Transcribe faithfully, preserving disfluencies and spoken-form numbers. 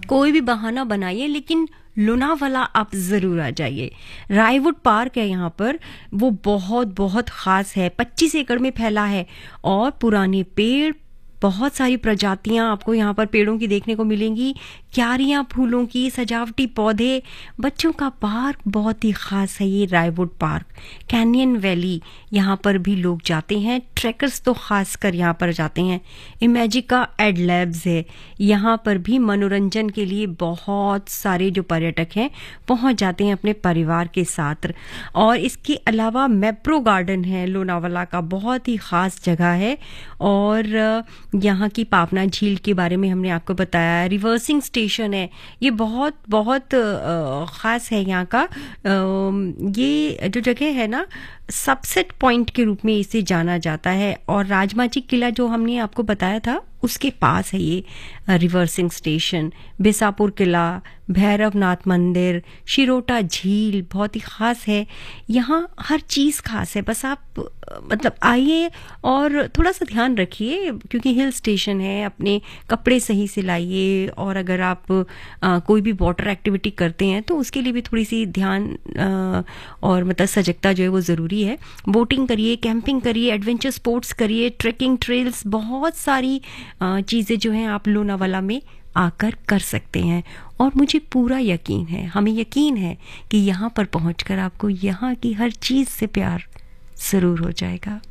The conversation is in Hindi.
कोई भी बहाना बनाइए, लेकिन लोनावाला आप ज़रूर आ जाइए। रायवुड पार्क है यहाँ पर, वो बहुत बहुत ख़ास है, पच्चीस एकड़ में फैला है और पुराने पेड़, बहुत सारी प्रजातियां आपको यहाँ पर पेड़ों की देखने को मिलेंगी, क्यारियां फूलों की, सजावटी पौधे, बच्चों का पार्क बहुत ही ख़ास है ये रायवुड पार्क। कैनियन वैली, यहाँ पर भी लोग जाते हैं, ट्रैकर्स तो ख़ास कर यहाँ पर जाते हैं। इमेजिका एड लैब्स है, यहाँ पर भी मनोरंजन के लिए बहुत सारे जो पर्यटक हैं पहुँच जाते हैं अपने परिवार के साथ। और इसके अलावा मैप्रो गार्डन है लोनावाला का, बहुत ही ख़ास जगह है। और यहाँ की पापना झील के बारे में हमने आपको बताया। रिवर्सिंग स्टेशन है, ये बहुत बहुत ख़ास है यहाँ का। ये जो जगह है ना, सबसेट पॉइंट के रूप में इसे जाना जाता है। और राजमाची किला जो हमने आपको बताया था, उसके पास है ये रिवर्सिंग स्टेशन। बिसापुर किला, भैरवनाथ मंदिर, शिरोटा झील बहुत ही ख़ास है। यहाँ हर चीज़ ख़ास है, बस आप मतलब आइए और थोड़ा सा ध्यान रखिए, क्योंकि हिल स्टेशन है, अपने कपड़े सही से लाइए। और अगर आप आ, कोई भी वाटर एक्टिविटी करते हैं तो उसके लिए भी थोड़ी सी ध्यान आ, और मतलब सजगता जो है वो ज़रूरी है। बोटिंग करिए, कैंपिंग करिए, एडवेंचर स्पोर्ट्स करिए, ट्रैकिंग ट्रेल्स, बहुत सारी चीज़ें जो हैं आप लोनावाला में आकर कर सकते हैं। और मुझे पूरा यकीन है, हमें यकीन है कि यहाँ पर पहुँचकर आपको यहाँ की हर चीज़ से प्यार ज़रूर हो जाएगा।